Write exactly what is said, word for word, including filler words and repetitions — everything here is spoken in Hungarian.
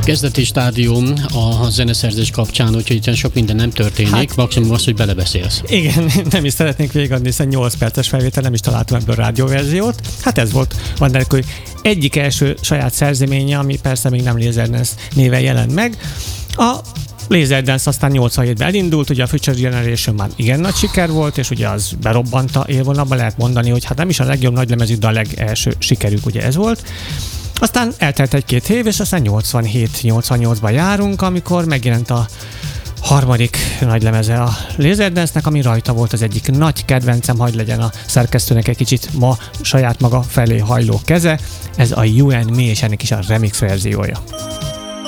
kezdeti stádium a zeneszerzés kapcsán, úgyhogy itt sok minden nem történik, hát, maximum az, hogy belebeszélsz. Igen, nem is szeretnék végigadni, hiszen nyolc perces felvétel, nem is találtam ebből rádióverziót. Hát ez volt Van der Kooy egyik első saját szerzeménye, ami persze még nem Laserdance néven jelent meg. A Laserdance aztán nyolcvanhétben elindult, ugye a Future Generation már igen nagy siker volt, és ugye az berobbanta élvonalban, lehet mondani, hogy hát nem is a legjobb nagylemezük, de a legelső sikerük ugye ez volt. Aztán eltelt egy-két év, és aztán nyolcvanhét nyolcvannyolcban járunk, amikor megjelent a harmadik nagylemeze a Laserdance-nek, ami rajta volt az egyik nagy kedvencem, hagy legyen a szerkesztőnek egy kicsit ma saját maga felé hajló keze, ez a You and Me, és ennek is a remix verziója.